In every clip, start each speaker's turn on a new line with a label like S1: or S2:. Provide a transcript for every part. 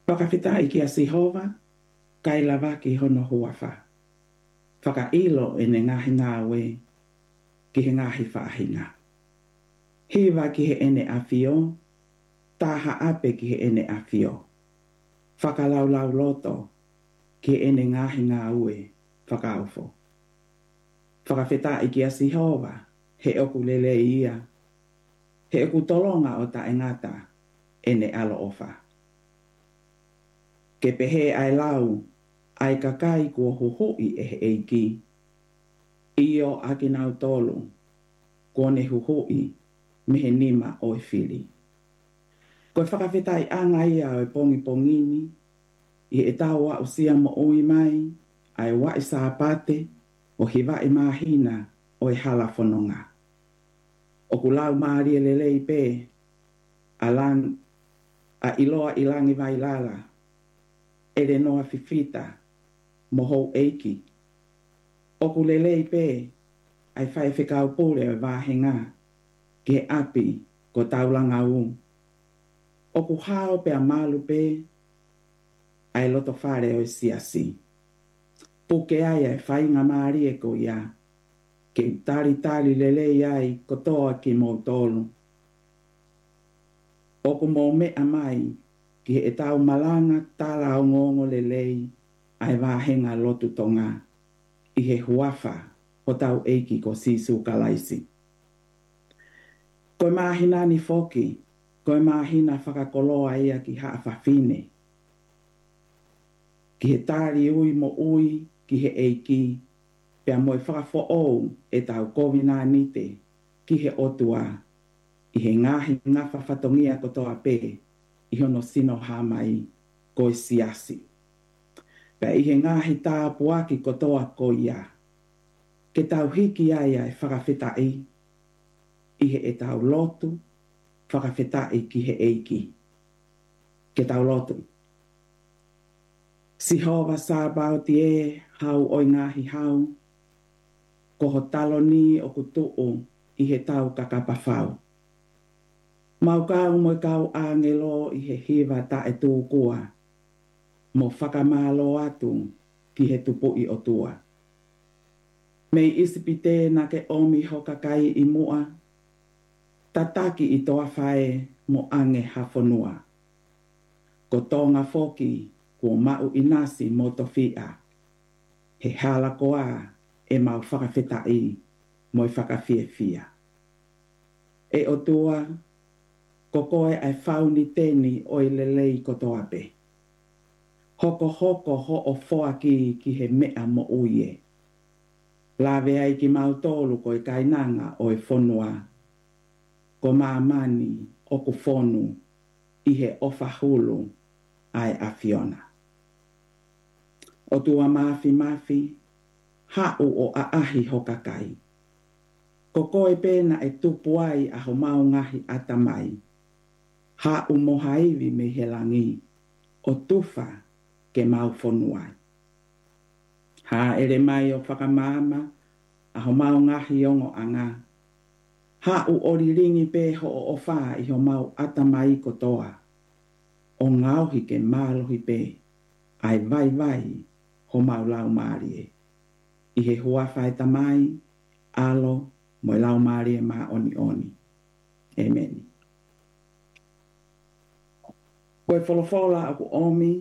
S1: Whakawhita i kia Sihova, kai lava ki hono huafa. Whakailo e ne ngahi ngāwe ki he ngahi whaahinga. Hiwa ki he ene awhio, taha ape ki he ene awhio. Whakalaulau loto ki he ene ngahi ngāwe whakaufo. Whakawhita i kia Sihova, he oku lele ia. He oku tolonga o ta engata ene alo ofa. Ke pehe ai lau, ai kakai kua huhui e he eiki. Io aki nau tolu, kone huhui me he nima o e whiri. Koe whakawhitai anga ia o e pongi pongini, i e tau wa usia mo ui mai, ai wa i sāpate, o hiwa i mahina o e hala whanonga. O kulau maari e lelei pe, a iloa ilangi vai lala, e le noa fifita, moho eiki. O ku lelei pe, ai whai whikau pule o vāhenga, ke api ko taulanga u. O ku hao pe a malu pe, ai loto whare o siasi. Puke ai ai whai ngā maari e ko ia, ke tari lelei ai ko toa ki mō tolu. O ku mō mea mai, ki e tau malanga tala o ngongo lelei, ai vāhenga lotu tonga, i he huafa o tau eiki ko sisu kalaisi. Koe mahina ni foki, koe mahina whakakoloa ia ki haa whawhine. Ki he tari ui mo ui, ki he eiki, pia moe whakafo ou e tau kovina nite, ki he otua, i he ngahi ngawha whatongia kotoa pe, i hono sino hamai koe siasi. Pea i he ngahi tāpuaki kotoa ko ia, ke tau hiki ai ai whakawhitai, i he e tau lotu, whakawhitai ki he eiki. Ke tau lotu. Sihova sāpau tie hau oi ngahi hau, ko ho talo ni o kutuu i he tau kakapawhau. Mau kau mo kau angelo i he hiwa ta e tūkua, mo whakamalo atu ki he tupu i o tua. Mei isipite na ke omi hokakai i mua, tataki i toa whae mo ange hawhonua. Ko tonga foki kua mau inasi mo tofia, he hala koa e mau whakawhitai mo i whakawhiewhia. E o tua, ko koe ai whauni teni o i lelei kotoa pe. Hoko ho o foa ki he mea mo uie. Lawe ai ki mautolu ko i kainanga o i whonua. Ko maamani o ku whonu i he ofahulu ai a Fiona. O tua mafi, hau o a ahi hokakai. Ko koe pēna e tupu ai a ho mau ngahi atamai. Hau mohaiwi me he langi, o tufa ke mau whonuai. Ha ere mai o whakamama, a ho mau ngahi ongo anga. Hau oriringi pē ho o wha i ho mau atamai kotoa. O ngauhi ke mālohi pē, ai vai ho mau lau mārie. I he hua whai tamai, alo, mo lau mārie mā oni. Amen. Koe wholofola aku omi,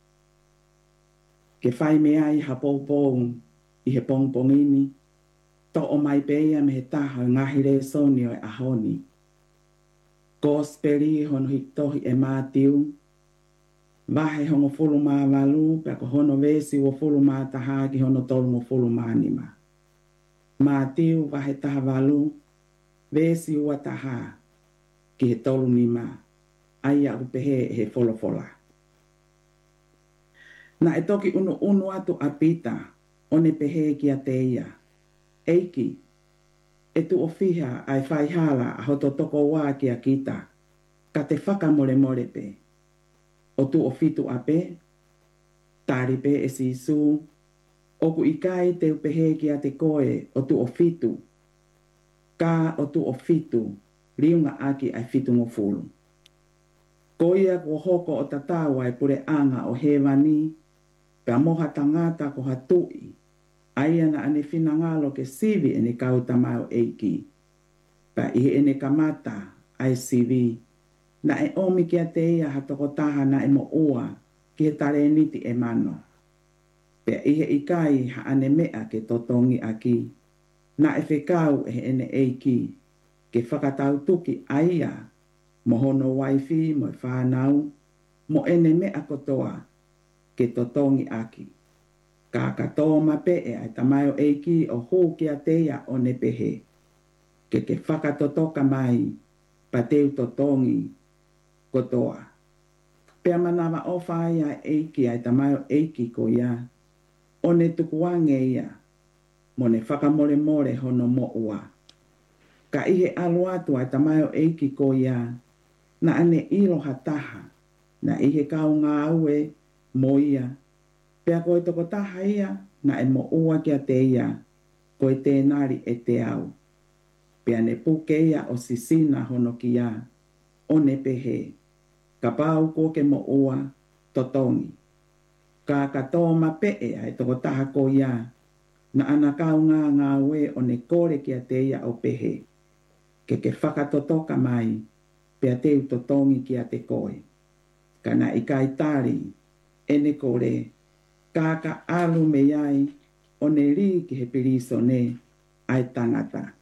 S1: ke whai mea i ha pōpōu i he pongpongini, to o mai pēia me he taha ngahi re soni o e ahoni. Gospeli hono hitohi e mātiu, wahe hongo fulu mā walu, pia ko hono vesi wo fulu mā taha ki hono tolu mo fulu mā nima. Mātiu wahe taha walu, vesi ua taha ki he tolu nima, aia upehe he wholofola. Na e toki unu atu apita, one pehe ki a teia. Eiki, e tu ofiha ai whaihala a hoto toko wā ki a kita, ka te whakamore pe. O tu ofitu ape, tari pe e sisu, oku ikai te upehe ki a te koe o tu ofitu, ka o tu ofitu, riunga aki ai fitu ngofulu. Ko ia ko hoko o tatawa e pure anga o hewani, pea moha tangata ko hatui, aia na ane fina ngalo ke sivi ene kau tamao eiki. Pa i ene kamata ai sivi, na e omi kia te ia hatoko taha na e mo ua ki he tare niti e mano. Pea ihe ikai ha ane mea ke totongi aki, na e whekau e ene eiki, ke whakatau tuki aia, mo hono waifi mo e whanau, mo ene mea kotoa ke totongi aki. Ka katoa mape e ai tamayo eiki o huu kia te ia o ne pehe. Ke whakatotoka mai, pa teu totongi kotoa. Pea manawa o whaia eiki ai tamayo eiki ko ia, o ne tukuange ia, mo ne whakamore more hono mo ua. Ka ihe alu atu ai tamayo eiki ko ia, na ane ilo hataha, na ihe kau ngā aue mo ia. Pea koe toko taha ia, na e mo ua kia te ia, koe tēnari e te au. Pea ne puke ia o sisina hono ki ia, o ne pehe. Ka pau koke mo ua, totongi. Ka katoa mapee ai toko taha ko ia, na ana kau ngā we o ne kore kia te ia o pehe. Ke whakatotoka mai, pea teu totongi kia te koe. Kana i kai tari, ene kore, ka alu me iai, o ne ri ki he piriso ne, ai tangata.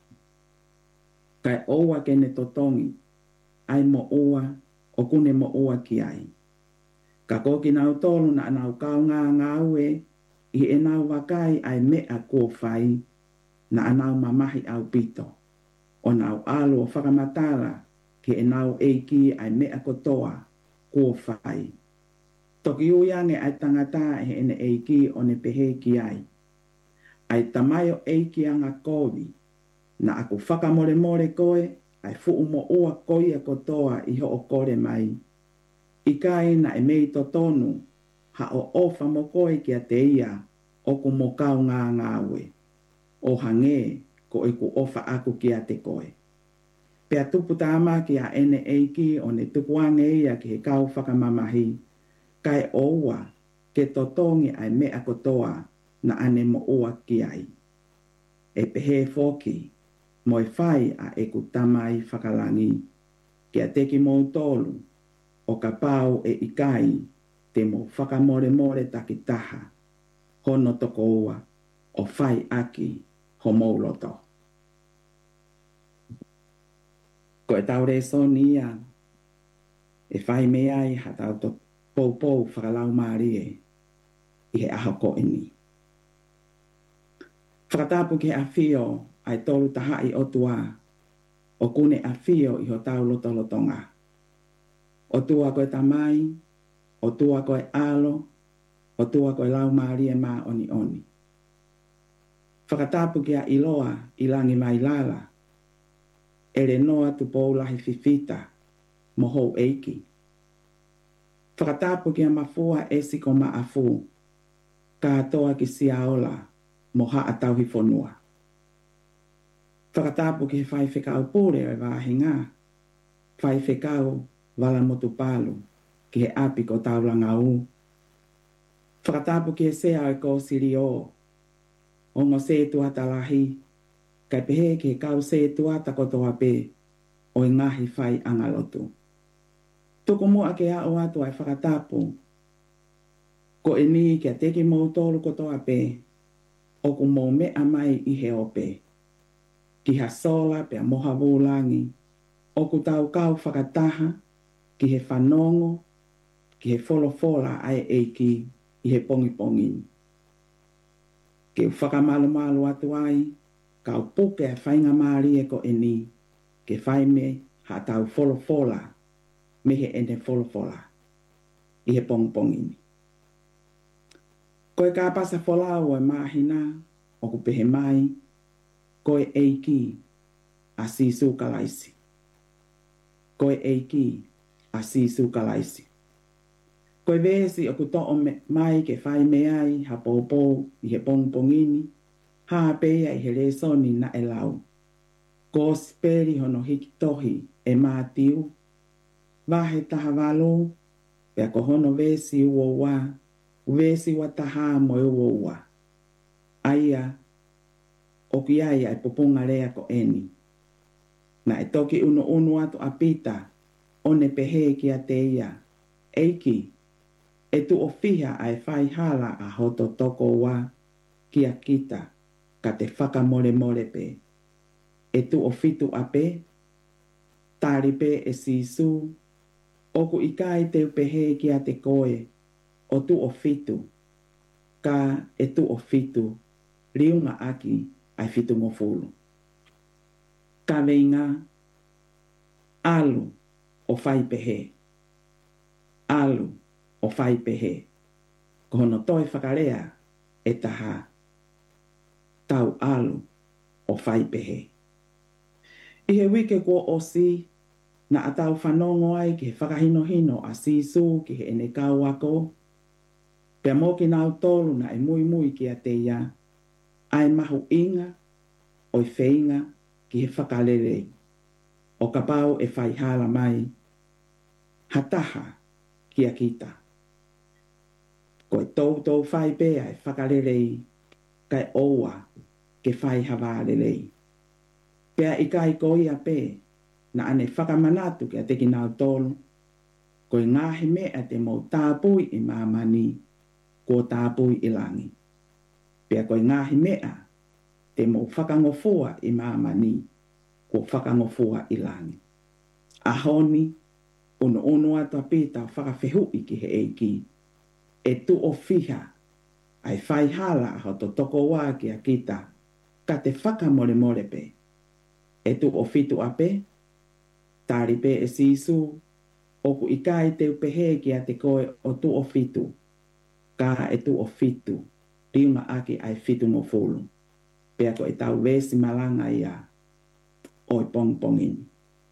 S1: Kai oua ke ne totongi, ai mo ua, o kune mo ua ki ai. Ka koki nau tolu na anau kau ngā ue, i e nau wakai ai mea kua whai, na anau mamahi au pito. O nau alu o whakamatala, ki e nau eiki ai mea kotoa, kua whai. Toki uiange ai tangata e ene eiki o ne pehe ki ai. Ai tamayo eiki anga kovi, na aku whakamore more koe, ai fuu mo ua koia kotoa i ho o kore mai. I kai na e mei to tonu, ha o ofa mo koe kia te ia, o ku mo kau ngā we. O hange, ko e ku ofa aku kia te koe. Pea tupu tāma ki a ene eiki o ne tupuange ia ki he kau whakamamahi, kai oua ke totongi ai mea kotoa na ane mo ua ki ai. E pehe foki, mo e whai a e ku tamai whakalangi, kia teki mou tolu, o ka pau e ikai, te mo whakamore more takitaha, hono toko ua, o whai aki, ho mouloto. Ko e tau reso nia, e whai me ai ha tau to pou whakalau marie, i he aho ko ini. Whakatapu ke a whio ai tolu tahai o tua, o kune a whio i ho tau lotolotonga. O tua koe tamai, o tua koe alo, o tua koe lau marie ma oni oni. Whakatapu ke a iloa i langi mai lala, ere noa tu pou lahi fifita, mo hou eiki. Whakatapu ki a mafua e siko maafu, katoa ki siaola, mo haa tauhi whonua. Whakatapu ki he whai whekau pure o wāhinga, whai whekau wala motu palu, ki he api ko taulanga u. Whakatapu ki he sea o ko siri o, ongo se tuata lahi, kai pehe ki he kau se tuata kotoa pe, o ngahi whai angalotu. Tuku mua ke a o atu ai whakatapu, ko e ni kia teki mou tolu kotoa pe, o ku mou mea mai i he ope. Ki ha sola pe a moha wulangi, o ku tau kau whakataha, ki he whanongo, ki he wholofola ai eiki, i he pongi pongi. Ke u whakamalu atu ai, kau puke a whainga maari e ko e ni, ke whaime ha tau wholofola, me he ene wholofola, i he pongi pongi. Koe ka pasa wholau e mahina, o ku pehe mai, koe eiki a sisu kalaisi. Koe eiki a sisu kalaisi. Koe vesi o ku to'o mai ke whai me ai ha pōpō i he pongpongini, ha pēia i he resoni na e lau. Ko speri hono hiki tohi e mātiu, Wahe taha walo, pea kohono vesi uowa, vesi wataha moe uowa. Aia, o ki ai ai poponga rea ko eni. Na e toki unu atu apita, o ne pehe ki a te ia. Eiki, e tu ofiha ai whai hala a hoto toko wa ki a kita, ka te whakamore more pe. E tu ofitu ape, tari pe e sisu, oku ikai te pehe ki a te koe, o tu ofitu, ka e tu ofitu, riunga aki ai fitu ngofulu. Ka veinga, alu o whai pehe. Alu o whai pehe. Kohono toi whakarea e taha. Tau alu o whai pehe. I he wike ko osi na atau whanongo ai ki he whakahino a sisu ki he ene kau ako. Pea mō ki nau tolu na e mui ki a te ia. Ai mahu inga o i wheinga ki he whakalelei. O ka pau e whai hala mai. Hataha ki a kita. Ko e tau whai pea e whakalelei. Kai oua ke whai hawa lelei. Pea i kai ko ia pe na ane whakamanatu ki a te ki nau tolu. Ko i ngahi mea te mō tāpui i mamani. Ko tāpui i langi. Pea ko i ngahi mea te mō whakangofua i mamani. Ko whakangofua i langi. Ahoni, unu atua pita whakawhehui ki he eiki. E tu o fiha, ai whai hala ho to toko wā ki a kita, ka te whakamore pe. E tu o fitu ape, tari pe e sisu, oku ikai te upehe ki a te koe o tu o fitu, ka e tu o fitu, riunga aki ai fitu mo fulu. Pea ko e tau vesi malanga ia, oi pongini.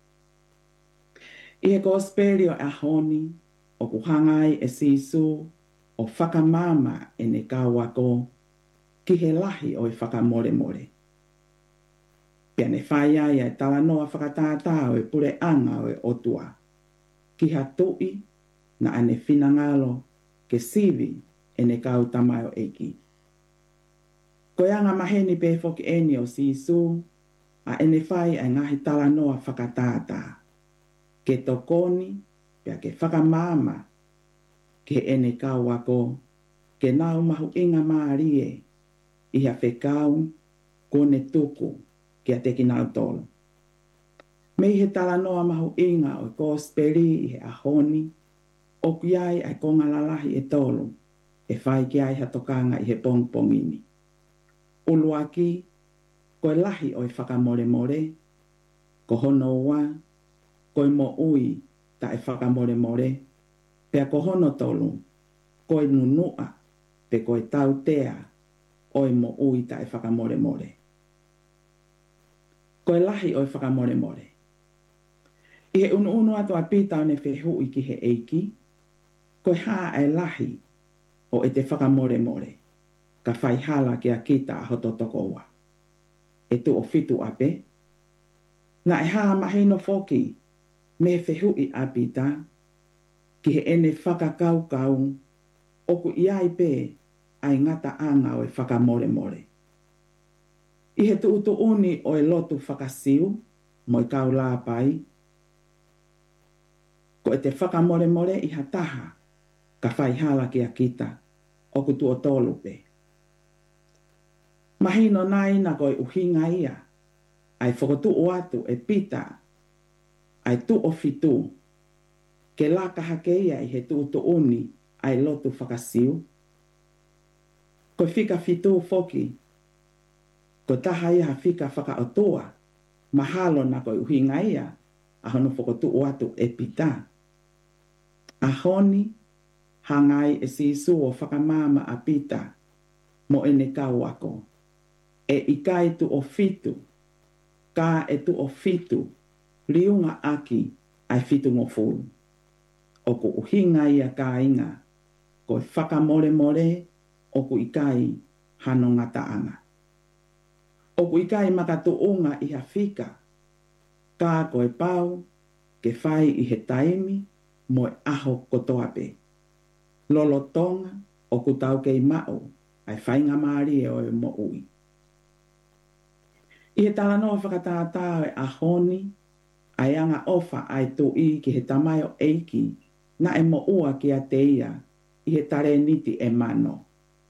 S1: I he gospelio a honi, o kuhangai e sisu, o whakamama e ne kāwako, ki he lahi o i whakamore. Pea ne whai ai e tala noa whakatātā o e pure anga o e otua, ki ha tui na ane whinangalo ke sivi e ne kau tamai o eiki. Koe anga maheni pe foki eni o sisu, a ene whai ai ngahi tala noa whakatātā. Ke tokoni, pea ke whakamama, ke ene kāwako, ke nau mahu inga maarie, i ha whekau, kone tuku, ki a teki nau tolu. Mei he tala noa mahu inga o gospeli i he ahoni, o kiai ai konga lalahi e tolu, e whai ki ai hatokanga i he pongini. Uluaki, koe lahi o i whakamore, ko hono wa, koe mo ui ta e whakamore, pea ko hono tolu, koe nunua, pe koe tau tea, oi mo ui ta e whakamore. Koe lahi o i whakamore. I he unu atu a pita o ne whehu i ki he eiki, koe haa e lahi o e te whakamore, ka whai hala ki a kita a hoto tokoua. E tu o fitu ape, na e haa mahino foki, me whehu i a pita, ki he ene whakakau, oku iai pe ai ngata anga o e whakamore. I he tu uni o e lotu whakasiu, mo i kau la pai, ko e te whakamore i hataha, ka whai hala ki a kita, oku tu o tolu pe. Mahino nai na koe uhinga ia, ai whakotu o atu e pita, ai tu o fitu, ke la kahake ia i he tu uni ai lotu whakasiu. Ko whika fitu foki, ko taha ia whika whakaotoa, mahalo na koe uhinga ia, a hono whakotu o atu e pita. A honi, hangai e sisu o whakamama a pita, mo ene kau ako. E ikai tu o fitu, ka e tu o fitu, riunga aki ai fitu ngofulu. O ku uhinga ia ka inga, ko whakamore, o ku ikai hano ngataanga. O ku ikai makatuunga i ha whika, ka koe pau, ke whai i he taimi mo e aho kotoa pe. Lolo tonga o kutau kei mao ai whainga maari e o e mo ui. I he tala noa whakatātā e ahoni ai anga ofa ai tu i ki he tamai o eiki na e mo ua ki a te ia i he tare niti e mano.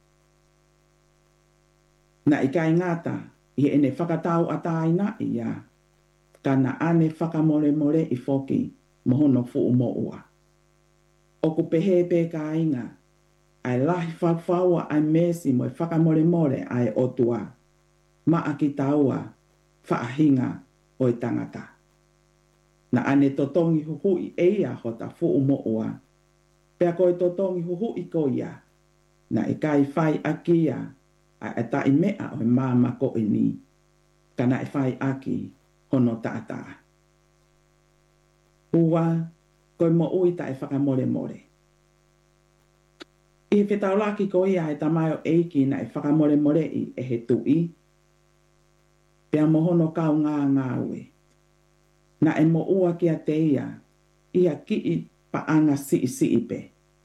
S1: Na i kai ngata i he ene whakatau ata ina ia ka na ane whakamore more i foki mohono fu mo ua. O ku pehe pe ka inga ai lahi whawhaua ai mesi mo e whakamore more ai otua ma aki taua whaahinga o i tangata. Na ane totongi huhui eia hota fu mo ua. Pea koe totongi huhui ko ia na e kai whai akia a e ta i mea o e māma ko e ni ka na e whai aki hono tata. Ua koe mo ui ta e whakamore more. I whetaulaki ko ia e tamai o eiki na e whakamore more i e he tui. Pea mohono kau ngā ue. Na e mo ua ki a te ia ki i paanga si i pe.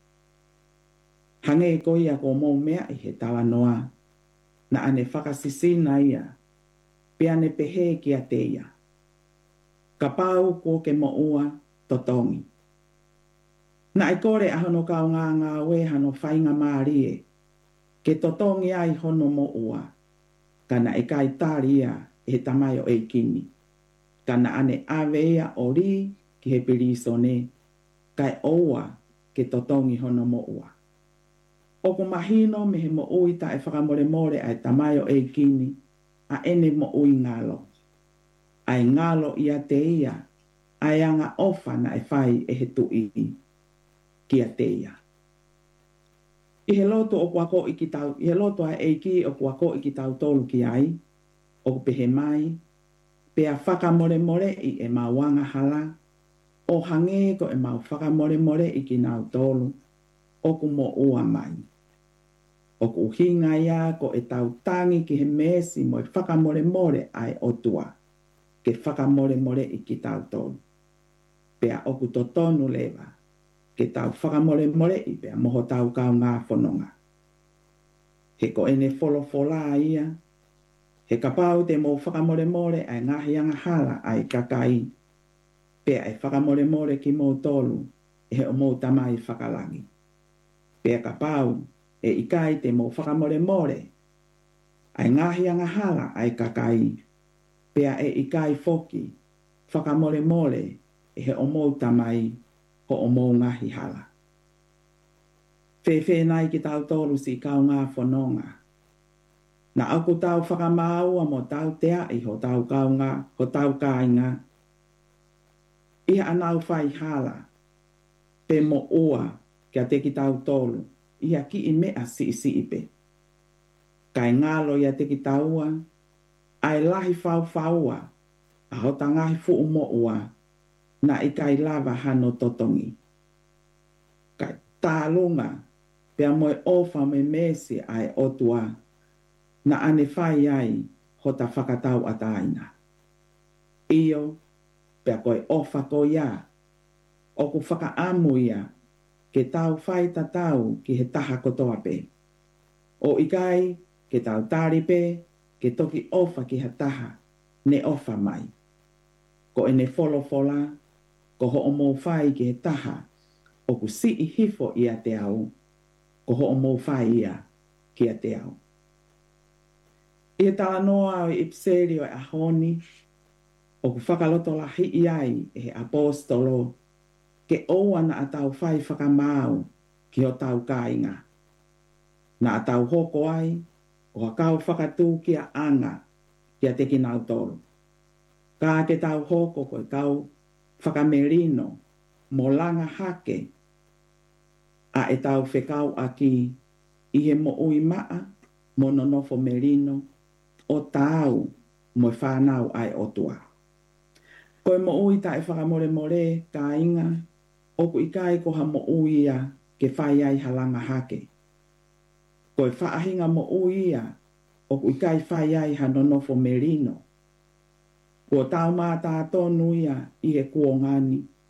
S1: Hange ko ia ko mou mea i he tawa noa. Na ane whakasisina ia. Pea ne pehe ki a te ia. Ka pau ko ke mo ua totongi. Na e kore a hono kau ngā ue hano whainga maarie. Ke totongi ai hono mo ua. Ka na e kai tāria e tamai o eikini. Ka na ane awea o ri ki he pirisone. Kai oua ke totongi hono mo ua. O ku mahino me he mo ui ta e whakamore more ai tamai o eikini. A ene mo ui ngalo. Ai ngalo ia te ia. Ai anga ofa na e whai e he tui ki a te ia. I he loto o kuako i ki tau, i he loto a eiki o kuako i ki tau tolu ki ai. O pehe mai. Pea whakamore more i e mawanga hala. O hange ko e mau whakamore more i ki nau tolu. O ku mo ua mai. O ku hinga ia ko e tau tangi ki he mesi mo e whakamore more ai o tua. Ke whakamore more i ki tau tolu. Pea o ku totonu lewa. Ke tau whakamore more i pea moho tau kau ngā whanonga. He ko ene wholofola ia. He kapau te mo whakamore more ai ngahi anga hala ai kakai. Pea e whakamore more ki mō tolu e he o mō tamai whakalangi. Pea kapau e ikai te mo whakamore more ai ngahi anga hala ai kakai. Pea e ikai foki whakamore more e he o mō tamai ho o mō ngahi hala. Whewhe nai ki tau tolu si kau ngā whanonga. Na aku tau whakamaua mo tau tea i ho tau kau ngā, ho tau kāinga. Ia anau whai hala. Pe mo ua kia te ki tau tolu. Ia ki i mea si pe. Kai ngalo ia te ki taua. Ai lahi whau a ho tangahi fu mo ua. Na i kai lava hano totongi. Kai tālunga. Pea moe ofa me mesi ai otua. Na ane whai ai ho ta whakatau ataina. Iyo, pea koe ofa ko ia. O ku whakaamu ia. Ke tau whai tatau ki he taha kotoa pe. O ikai, ke tau tari pe, ke toki ofa ki he taha, ne ofa mai. Ko ene wholofola, ko ho o mō whai ki he taha, o ku si i hifo ia te au, ko ho o mō whai ia ki a te au. I he tala noa o ipseri o ahoni, o ku whakaloto la hi iai e he apostolo, ke oua na atau whai whakamau ki o tau kāinga. Na atau hoko ai, o kau whakatū ki a anga ki a te kinau tolu. Ka ke tau hoko koe kau whakamerino mo langa hake a e tau whekau aki i he mo ui maa mo nonofo merino o tau mo whanau ai otua. Koe mo ui ta e whakamore more ka inga o ku ikai ko ha mo ui ia ke whai ai halanga hake. Koe whaahinga mo ui ia o ku ikai whai ai ha nonofo merino. Ko tau mā tā tonu ia i he kuongani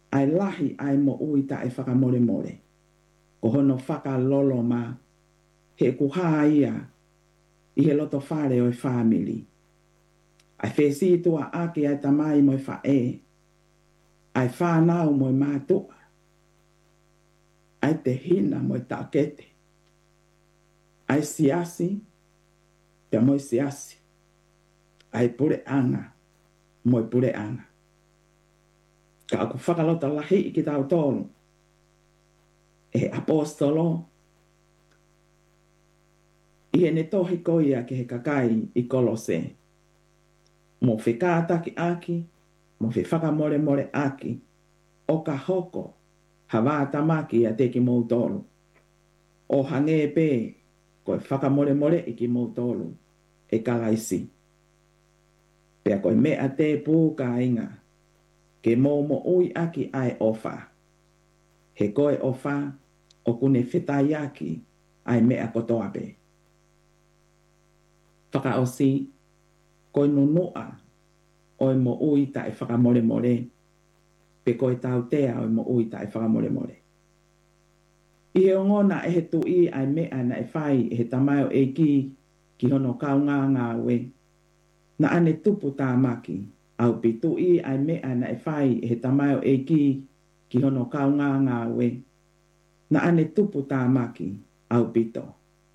S1: ai lahi ai mo ui ta e whakamore more. Ko hono whakalolo ma he kuha ia i he loto whare o e whamili. Ai whesi tua ake ai tamai mo e whae. Ai whanau mo e mātua. Ai te hina mo e tākete. Ai siasi, te mo e siasi. Ai pure anga, mo e pure anga. Ka aku whakalota lahi i ki tau tolu. E apostolo. I he ne tohi koia ke he kakai i kolose. Mo whikata ki aki, mo whakamore more aki. O ka hoko, hawa tamaki a te ki mautolu. O hange pe, koe whakamore more i ki mautolu. E kalaisi. Pea koe mea te pū ka inga. Ke mo ui aki ai ofa. He koe ofa, o kune whitai aki, ai mea kotoa pe. Whakaosi, koe nunua, oi mo ui ta e whakamore more. Pe koe tau tea oi mo ui ta e whakamore more. I he ongona e he tui ai mea na e whai e he tamayo e ki hono kaunga ngā we. Na ane tupu tā maki, au pi tui ai mea na e whai e he tamayo e ki hono kaunga ngā we. Na ane tupu tā maki, au pito.